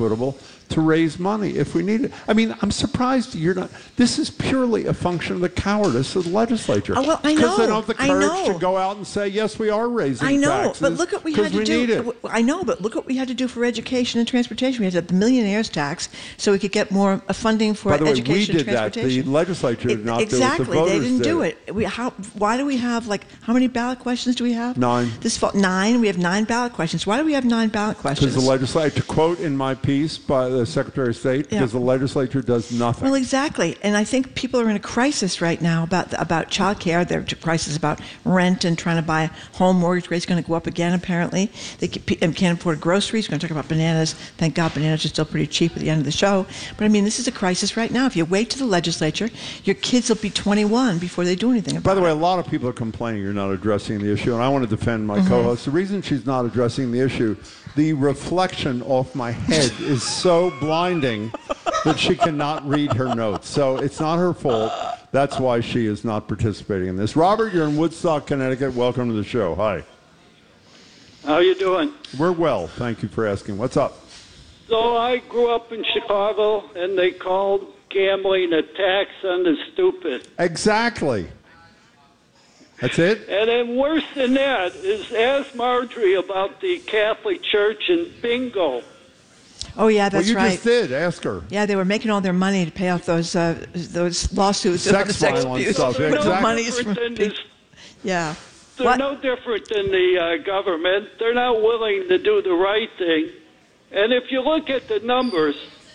to raise money if we need it. I mean, I'm surprised you're not. This is purely a function of the cowardice of the legislature. Oh, well, I know. Because they don't have the courage to go out and say, yes, we are raising taxes. I know, but look what we had to do. I know, but look what we had to do for education and transportation. We had to have the millionaires tax so we could get more funding for education and transportation. By the way, we did that. The legislature did not do it. Exactly. The voters They didn't do it. Why do we have, how many ballot questions do we have? 9. This fall, 9. We have 9 ballot questions. Why do we have 9 ballot questions? Because the legislature, to quote in my piece by the Secretary of State, because the legislature does nothing. Well, exactly. And I think people are in a crisis right now about child care. They're in a crisis about rent and trying to buy a home. Mortgage rates going to go up again, apparently. They can't afford groceries. We're going to talk about bananas. Thank God bananas are still pretty cheap at the end of the show. But, I mean, this is a crisis right now. If you wait to the legislature, your kids will be 21 before they do anything about it. By the way, a lot of people are complaining you're not addressing the issue, and I want to defend my co-host. The reason she's not addressing the issue, the reflection off my head is so blinding that she cannot read her notes. So it's not her fault. That's why she is not participating in this. Robert, you're in Woodstock, Connecticut. Welcome to the show. Hi. How you doing? We're well. Thank you for asking. What's up? So I grew up in Chicago, and they called gambling a tax on the stupid. Exactly. That's it? And then worse than that is ask Marjorie about the Catholic Church and bingo. Oh, yeah, that's right. Well, you just did. Ask her. Yeah, they were making all their money to pay off those lawsuits about the sex abuse. Stuff. Yeah. They're no different than the government. They're not willing to do the right thing. And if you look at the numbers,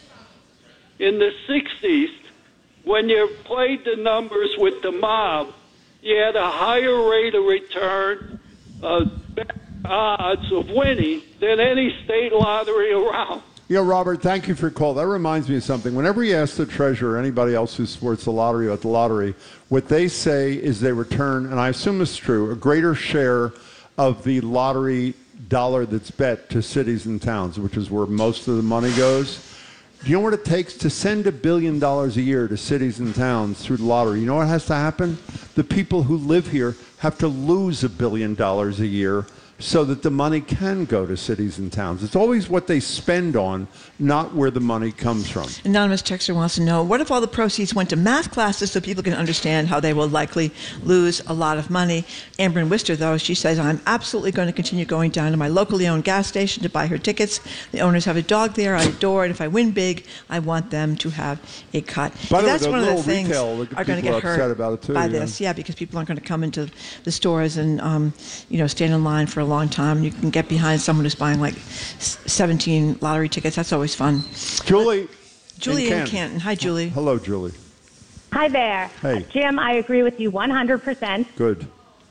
in the 60s, when you played the numbers with the mob, you had a higher rate of return, better odds of winning than any state lottery around. Yeah, Robert, thank you for your call. That reminds me of something. Whenever you ask the treasurer or anybody else who supports the lottery about the lottery, what they say is they return, and I assume it's true, a greater share of the lottery dollar that's bet to cities and towns, which is where most of the money goes. Do you know what it takes to send $1 billion a year to cities and towns through the lottery? You know what has to happen? The people who live here have to lose $1 billion a year so that the money can go to cities and towns. It's always what they spend on, not where the money comes from. Anonymous texter wants to know, what if all the proceeds went to math classes so people can understand how they will likely lose a lot of money? Amber in Worcester, though, she says, I'm absolutely going to continue going down to my locally owned gas station to buy her tickets. The owners have a dog there I adore, and if I win big, I want them to have a cut. By the way, that's one of the things are going to get hurt by this. Yeah, because people aren't going to come into the stores and stand in line for a long time. You can get behind someone who's buying like 17 lottery tickets. That's always fun. Julie in Canton. Hi, Julie. Hello, Julie. Hi there. Hey. Jim, I agree with you 100%. Good.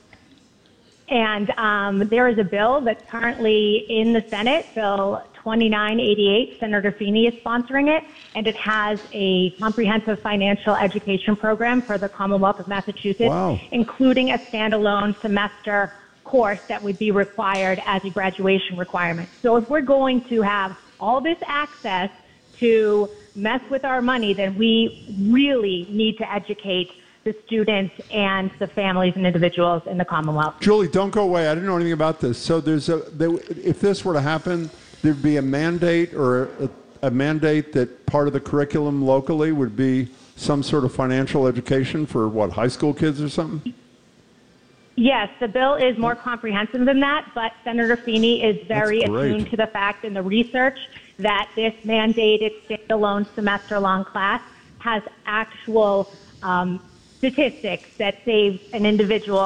And there is a bill that's currently in the Senate, Bill 2988. Senator Feeney is sponsoring it, and it has a comprehensive financial education program for the Commonwealth of Massachusetts, including a standalone semester course that would be required as a graduation requirement. So if we're going to have all this access to mess with our money, then we really need to educate the students and the families and individuals in the Commonwealth. Julie, don't go away. I didn't know anything about this. So if this were to happen, there'd be a mandate or a mandate that part of the curriculum locally would be some sort of financial education for, high school kids or something? Yes, the bill is more comprehensive than that, but Senator Feeney is very attuned to the fact in the research that this mandated standalone semester-long class has actual statistics that save an individual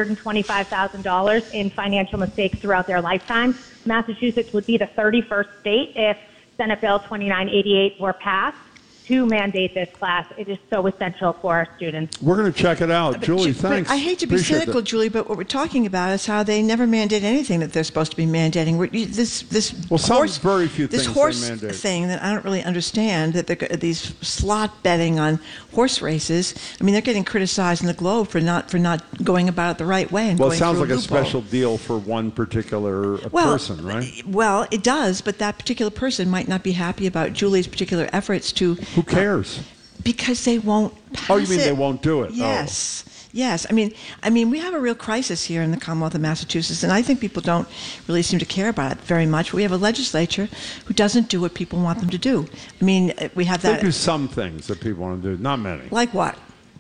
$125,000 in financial mistakes throughout their lifetime. Massachusetts would be the 31st state if Senate Bill 2988 were passed to mandate this class. It is so essential for our students. We're going to check it out. Julie, thanks. I hate to be cynical, Julie, but what we're talking about is how they never mandate anything that they're supposed to be mandating. Very few things this horse they mandate. Thing that I don't really understand, that these slot betting on horse races, I mean, they're getting criticized in the Globe for not going about it the right way. And it sounds like a special deal for one particular person, right? Well, it does, but that particular person might not be happy about Julie's particular efforts to... Who cares? Because they won't pass Oh, you mean they won't do it? Yes. Oh. Yes, I mean, we have a real crisis here in the Commonwealth of Massachusetts, and I think people don't really seem to care about it very much. We have a legislature who doesn't do what people want them to do. I mean, we have that. They do some things that people want to do, not many. Like what?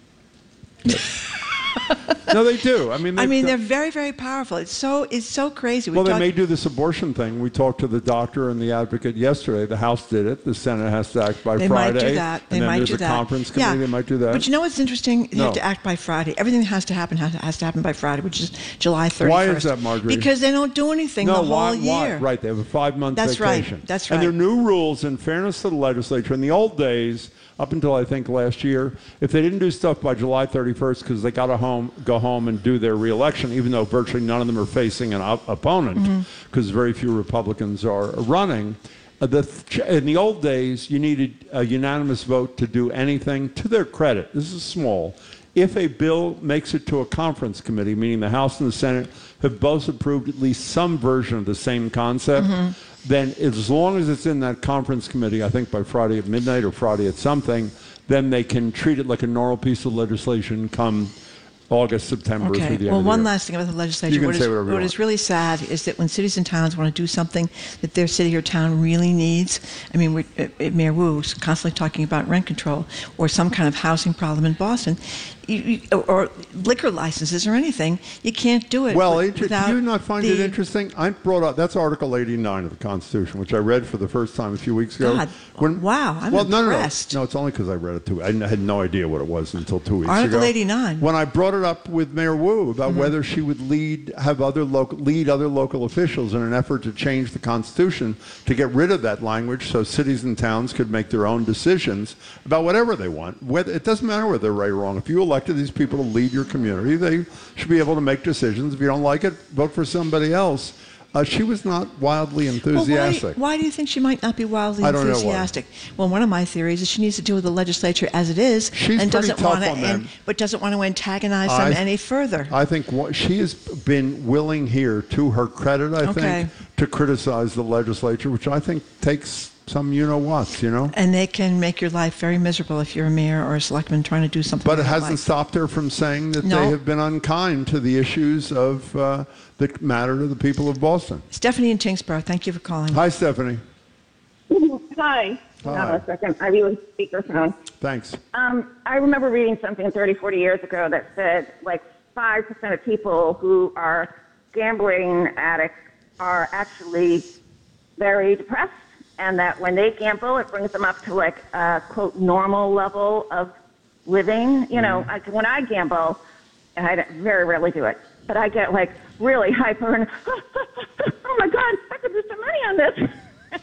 No, they do. I mean, they're very, very powerful. It's so crazy. Well, they may do this abortion thing. We talked to the doctor and the advocate yesterday. The House did it. The Senate has to act by Friday. They might do that. And then there's a conference committee. They might do that. But you know what's interesting? You have to act by Friday. Everything has to happen by Friday, which is July 31st. Why is that, Marjorie? Because they don't do anything the whole year. Right. They have a 5-month vacation. Right. That's right. And there are new rules, in fairness to the legislature. In the old days, up until I think last year, if they didn't do stuff by July 31st because they got to go home and do their reelection, even though virtually none of them are facing an opponent, because very few Republicans are running. In the old days, you needed a unanimous vote to do anything. To their credit, this is small. If a bill makes it to a conference committee, meaning the House and the Senate have both approved at least some version of the same concept, then as long as it's in that conference committee, I think by Friday at midnight or Friday at something, then they can treat it like a normal piece of legislation come August, September, through the end of the year. Well, one last thing about the legislature. What is really sad is that when cities and towns want to do something that their city or town really needs, I mean, Mayor Wu is constantly talking about rent control or some kind of housing problem in Boston, or liquor licenses or anything, you can't do it. Well, do you not find it interesting? I brought up, that's Article 89 of the Constitution, which I read for the first time a few weeks ago. God, wow, I'm impressed. No, it's only because I read it too. I had no idea what it was until 2 weeks ago. Article 89. When I brought it up with Mayor Wu about whether she would lead other local officials in an effort to change the Constitution to get rid of that language so cities and towns could make their own decisions about whatever they want. It doesn't matter whether they're right or wrong. If you elected these people to lead your community, they should be able to make decisions. If you don't like it, vote for somebody else. She was not wildly enthusiastic. Well, why do you think she might not be wildly enthusiastic? Well, one of my theories is she needs to deal with the legislature as it is, but doesn't want to antagonize them any further. I think she has been willing here, to her credit, I think, to criticize the legislature, which I think takes some you-know-whats, And they can make your life very miserable if you're a mayor or a selectman trying to do something. But it hasn't stopped her from saying that they have been unkind to the issues of that matter to the people of Boston. Stephanie in Tingsboro, thank you for calling. Hi, Stephanie. Hi. Hold on a second. I use speakerphone. Thanks. I remember reading something 30, 40 years ago that said like 5% of people who are gambling addicts are actually very depressed, and that when they gamble, it brings them up to like a, quote, normal level of living. When I gamble, and I very rarely do it, but I get like really hyper and, oh my God, I could lose some money on this.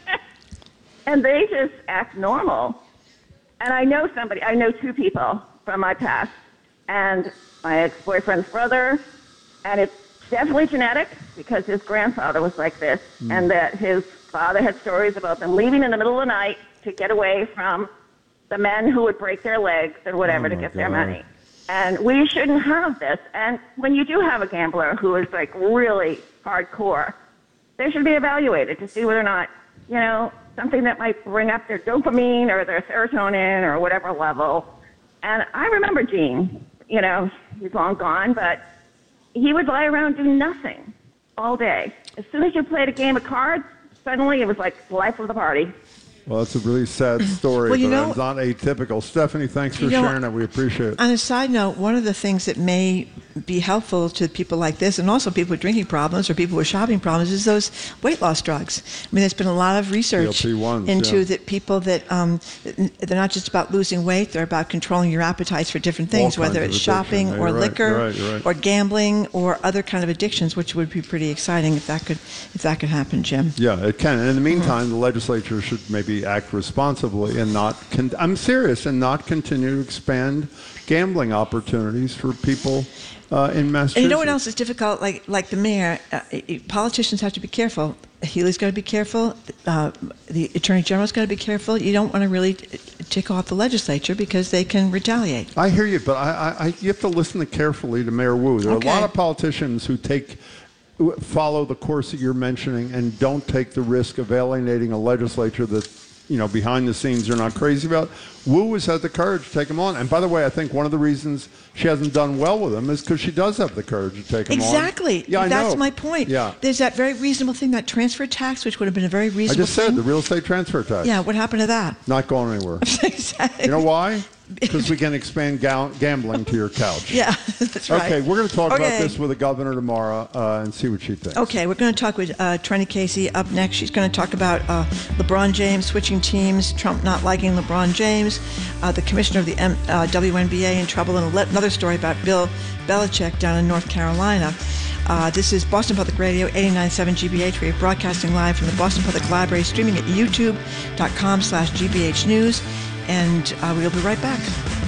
And they just act normal. And I know two people from my past, and my ex-boyfriend's brother, and it's definitely genetic because his grandfather was like this, and that his father had stories about them leaving in the middle of the night to get away from the men who would break their legs or whatever to get their money. And we shouldn't have this. And when you do have a gambler who is like really hardcore, they should be evaluated to see whether or not, something that might bring up their dopamine or their serotonin or whatever level. And I remember Gene, he's long gone, but he would lie around doing nothing all day. As soon as you played a game of cards, suddenly it was like the life of the party. Well, it's a really sad story, but it's not atypical. Stephanie, thanks for sharing it. We appreciate it. On a side note, one of the things that may be helpful to people like this, and also people with drinking problems or people with shopping problems, is those weight loss drugs. I mean, there's been a lot of research into that people that they're not just about losing weight; they're about controlling your appetites for different things, whether it's shopping or liquor or gambling or other kind of addictions, which would be pretty exciting if that could happen, Jim. Yeah, it can. And in the meantime, the legislature should maybe act responsibly and not. I'm serious, and not continue to expand gambling opportunities for people in Massachusetts. And you know what else is difficult? Like the mayor, politicians have to be careful. Healy's got to be careful. The Attorney General's got to be careful. You don't want to really tick off the legislature because they can retaliate. I hear you, but you have to listen carefully to Mayor Wu. There are a lot of politicians who follow the course that you're mentioning and don't take the risk of alienating a legislature that behind the scenes they're not crazy about. Wu has had the courage to take him on. And by the way, I think one of the reasons she hasn't done well with him is because she does have the courage to take him on. Exactly. Yeah, That's I know. my point. Yeah. There's that very reasonable thing, that transfer tax, which would have been a very I reasonable just said thing. the real estate transfer tax. Yeah, what happened to that? Not going anywhere. Exactly. You know why? Because we can expand gambling to your couch. Yeah, that's right. Okay, we're going to talk about Okay. this with the governor tomorrow and see what she thinks. Okay, we're going to talk with Trenny Casey up next. She's going to talk about LeBron James switching teams, Trump not liking LeBron James, the commissioner of the WNBA in trouble, and another story about Bill Belichick down in North Carolina. This is Boston Public Radio, 89.7 GBH. We are broadcasting live from the Boston Public Library, streaming at youtube.com/GBH News. And we'll be right back.